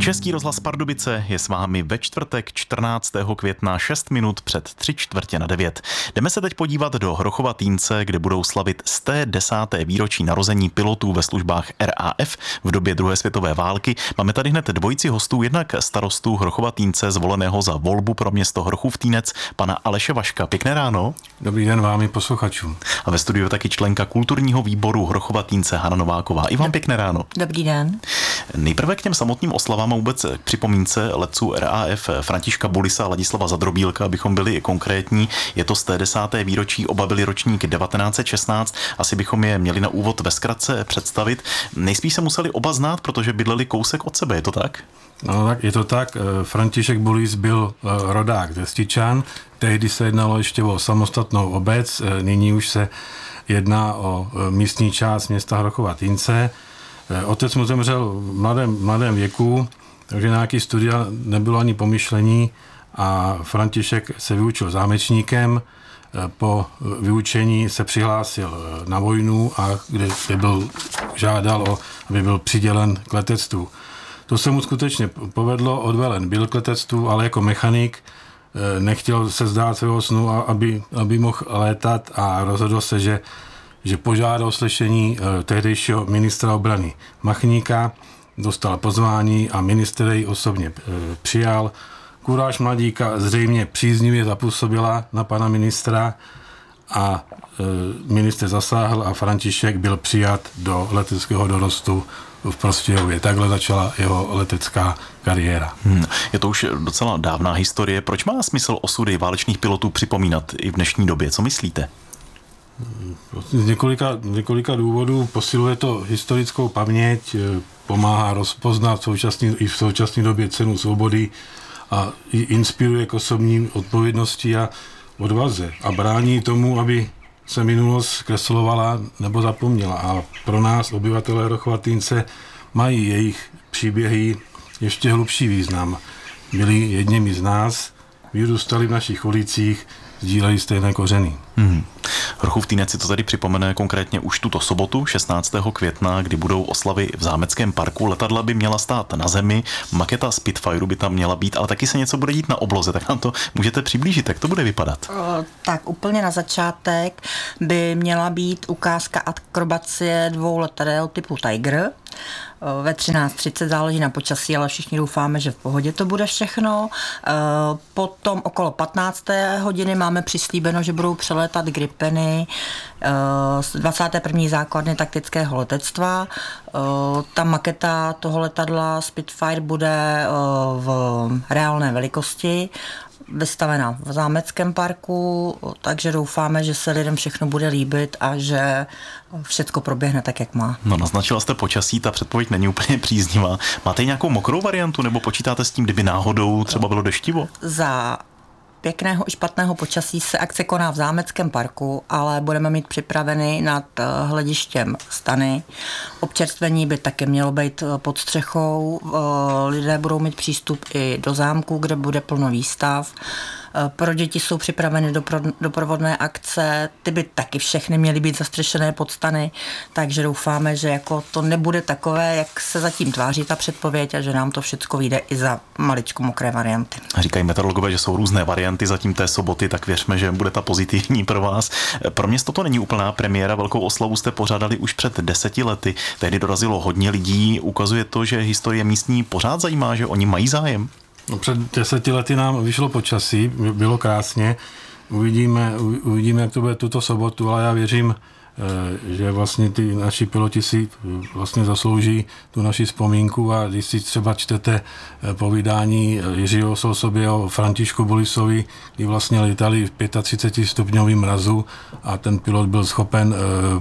Český rozhlas Pardubice je s vámi ve čtvrtek 14. května 6 minut před 8:45. Jdeme se teď podívat do Hrochova Týnce, kde budou slavit 110. výročí narození pilotů ve službách RAF v době druhé světové války. Máme tady hned dvojici hostů, jednak starostu Hrochova Týnce, zvoleného za volbu pro město Hrochův Týnec, pana Aleše Vaška. Pěkné ráno. Dobrý den vám i posluchačům. A ve studiu taky členka kulturního výboru Hrochova Týnce Hana Nováková. I vám pěkné ráno. Dobrý den. Nejprve k těm samotným oslavám a vůbec k připomínce letců RAF Františka Bulisa a Ladislava Zadrobílka, abychom byli konkrétní. Je to 110. výročí, oba byli ročník 1916. Asi bychom je měli na úvod ve zkratce představit. Nejspíš se museli oba znát, protože bydleli kousek od sebe, je to tak? No tak je to tak. František Bulis byl rodák ze Stičan. Tehdy se jednalo ještě o samostatnou obec. Nyní už se jedná o místní část města Hrochova Týnce. Otec mu zemřel v mladém věku, takže nějaký studia nebylo ani pomyšlení a František se vyučil zámečníkem. Po vyučení se přihlásil na vojnu a kde byl žádal, aby byl přidělen k letectvu. To se mu skutečně povedlo, odvelen byl k letectvu, ale jako mechanik nechtěl se zdát svého snu, aby mohl létat a rozhodl se, že požádal slyšení tehdejšího ministra obrany Machníka, dostal pozvání a ministr jej osobně přijal. Kuráž mladíka zřejmě příznivě zapůsobila na pana ministra a ministr zasáhl a František byl přijat do leteckého dorostu v Prostějově. Takhle začala jeho letecká kariéra. Je to už docela dávná historie. Proč má smysl osudy válečných pilotů připomínat i v dnešní době? Co myslíte? Z několika důvodů. Posiluje to historickou paměť, pomáhá rozpoznat i v současné době cenu svobody a inspiruje k osobní odpovědnosti a odvaze a brání tomu, aby se minulost zkreslovala nebo zapomněla. A pro nás, obyvatelé Hrochova Týnce, mají jejich příběhy ještě hlubší význam. Byli jedněmi z nás, vyrůstali v našich ulicích, sdílejí stejné kořeny. Hrochův Týnec si to tady připomene konkrétně už tuto sobotu, 16. května, kdy budou oslavy v zámeckém parku. Letadla by měla stát na zemi, maketa Spitfireu by tam měla být, ale taky se něco bude dít na obloze, tak nám to můžete přiblížit, jak to bude vypadat? Tak úplně na začátek by měla být ukázka akrobacie 2 letadel typu Tiger. Ve 13:30 záleží na počasí, ale všichni doufáme, že v pohodě to bude všechno. Potom okolo 15. hodiny máme přislíbeno, že budou přelétat Gripeny z 21. základny taktického letectva. Ta maketa toho letadla Spitfire bude v reálné velikosti, vystavená v zámeckém parku, takže doufáme, že se lidem všechno bude líbit a že všecko proběhne tak, jak má. No, naznačila jste počasí, ta předpověď není úplně příznivá. Máte nějakou mokrou variantu, nebo počítáte s tím, kdyby náhodou třeba bylo deštivo? Za pěkného i špatného počasí se akce koná v zámeckém parku, ale budeme mít připraveny nad hledištěm stany. Občerstvení by také mělo být pod střechou. Lidé budou mít přístup i do zámku, kde bude plno výstav. Pro děti jsou připraveny doprovodné akce, ty by taky všechny měly být zastřešené pod stany, takže doufáme, že jako to nebude takové, jak se zatím tváří ta předpověď a že nám to všecko vyjde i za maličko mokré varianty. Říkají meteorologové, že jsou různé varianty zatím té soboty, tak věřme, že bude ta pozitivní pro vás. Pro město to není úplná premiéra, velkou oslavu jste pořádali už před 10 lety, tehdy dorazilo hodně lidí, ukazuje to, že historie místní pořád zajímá, že oni mají zájem. No, před 10 lety nám vyšlo počasí, bylo krásně. Uvidíme, jak to bude tuto sobotu, ale já věřím, že vlastně ty naši piloti si vlastně zaslouží tu naši vzpomínku a když si třeba čtete povídání Jiřího Sousobě o Františku Bulisovi, kdy vlastně letali v 35 stupňovém mrazu a ten pilot byl schopen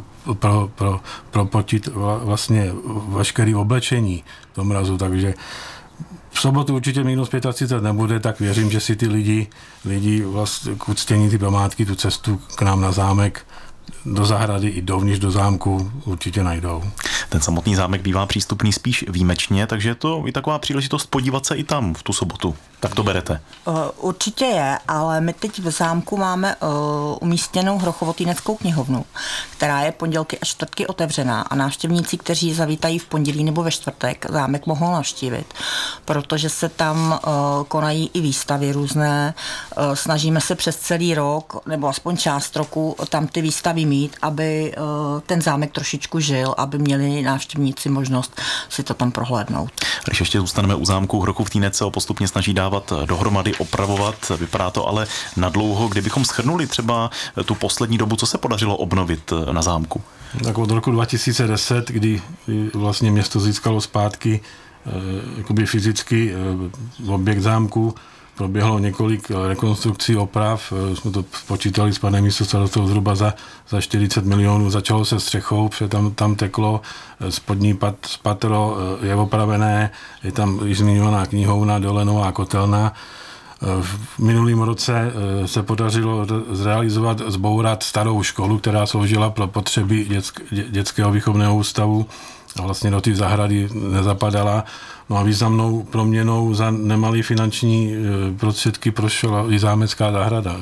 propotit vlastně veškeré oblečení v tom mrazu, takže v sobotu určitě minus 35 nebude, tak věřím, že si ty lidi vlastně k uctění ty památky, tu cestu k nám na zámek do zahrady i dovnitř do zámku určitě najdou. Ten samotný zámek bývá přístupný spíš výjimečně, takže je to i taková příležitost podívat se i tam v tu sobotu. Tak to berete? Určitě je, ale my teď v zámku máme umístěnou Hrochovotýneckou knihovnu, která je pondělky a čtvrtky otevřená a návštěvníci, kteří zavítají v pondělí nebo ve čtvrtek, zámek mohou navštívit, protože se tam konají i výstavy různé. Snažíme se přes celý rok, nebo aspoň část roku, tam ty výstavy mít, aby ten zámek trošičku žil, aby měli návštěvníci možnost si to tam prohlédnout. Když ještě zůstaneme u zámku, Hrochův Týnec se ho postupně snaží dávat dohromady, opravovat. Vypadá to ale nadlouho. Kdybychom shrnuli třeba tu poslední dobu, co se podařilo obnovit na zámku? Tak od roku 2010, kdy vlastně město získalo zpátky jakoby fyzicky objekt zámku, proběhlo několik rekonstrukcí, oprav, jsme to počítali s panem místostarostou zhruba za 40 milionů. Začalo se střechou, protože tam teklo, spodní patro je opravené, je tam již zmiňovaná knihovna, dole nová kotelna. V minulém roce se podařilo zbourat starou školu, která sloužila pro potřeby dětského výchovného ústavu a vlastně do té zahrady nezapadala. No a významnou proměnou za nemalý finanční prostředky prošla i zámecká zahrada.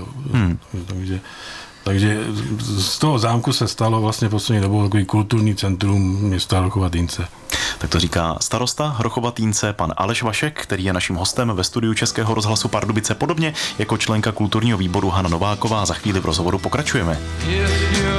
Takže z toho zámku se stalo vlastně poslední dobou takový kulturní centrum města Hrochova Týnce. Tak to říká starosta Hrochova Týnce, pan Aleš Vašek, který je naším hostem ve studiu Českého rozhlasu Pardubice, podobně jako členka kulturního výboru Hana Nováková. Za chvíli v rozhovoru pokračujeme.